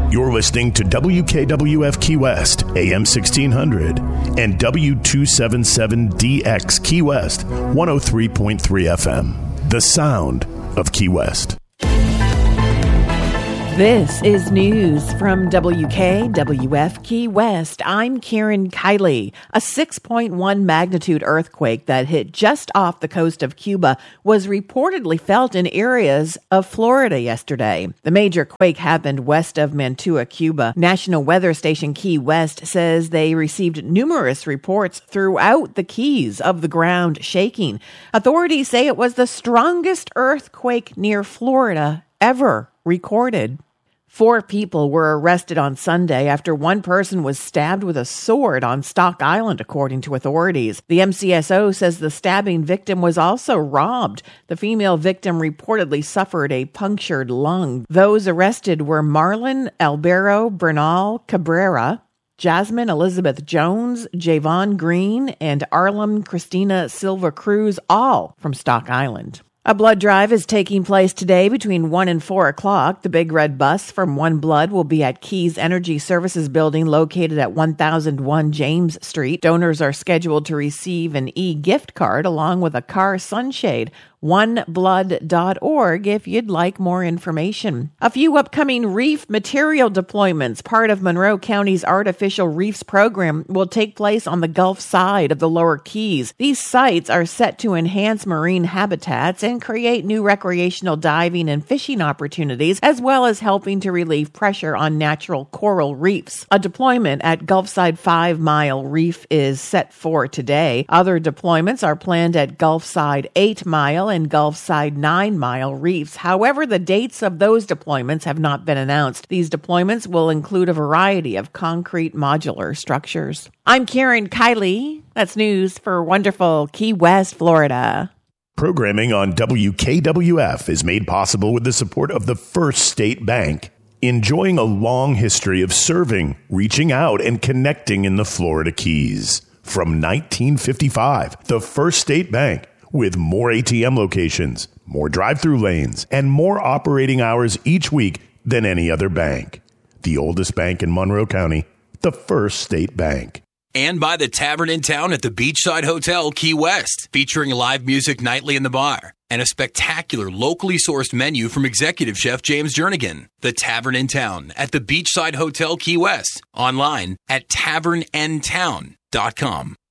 You're listening to WKWF Key West, AM 1600, and W277DX Key West, 103.3 FM. The sound of Key West. This is news from WKWF Key West. I'm Karen Kiley. A 6.1 magnitude earthquake that hit just off the coast of Cuba was reportedly felt in areas of Florida yesterday. The major quake happened west of Mantua, Cuba. National Weather Station Key West says they received numerous reports throughout the Keys of the ground shaking. Authorities say it was the strongest earthquake near Florida ever recorded. 4 people were arrested on Sunday after one person was stabbed with a sword on Stock Island, according to authorities. The MCSO says the stabbing victim was also robbed. The female victim reportedly suffered a punctured lung. Those arrested were Marlon Albero Bernal Cabrera, Jasmine Elizabeth Jones, Javon Green, and Arlem Christina Silva Cruz, all from Stock Island. A blood drive is taking place today between 1 and 4 o'clock. The Big Red Bus from One Blood will be at Keys Energy Services building located at 1001 James Street. Donors are scheduled to receive an e-gift card along with a car sunshade. OneBlood.org if you'd like more information. A few upcoming reef material deployments, part of Monroe County's Artificial Reefs program, will take place on the Gulf side of the Lower Keys. These sites are set to enhance marine habitats and create new recreational diving and fishing opportunities, as well as helping to relieve pressure on natural coral reefs. A deployment at Gulfside 5 Mile Reef is set for today. Other deployments are planned at Gulfside 8 Mile and Gulfside 9 Mile reefs. However, the dates of those deployments have not been announced. These deployments will include a variety of concrete modular structures. I'm Karen Kiley. That's news for wonderful Key West, Florida. Programming on WKWF is made possible with the support of the First State Bank, enjoying a long history of serving, reaching out, and connecting in the Florida Keys. From 1955, the First State Bank, with more ATM locations, more drive-through lanes, and more operating hours each week than any other bank. The oldest bank in Monroe County, the First State Bank. And by the Tavern in Town at the Beachside Hotel, Key West, featuring live music nightly in the bar and a spectacular locally sourced menu from Executive Chef James Jernigan. The Tavern in Town at the Beachside Hotel, Key West. Online at tavernandtown.com.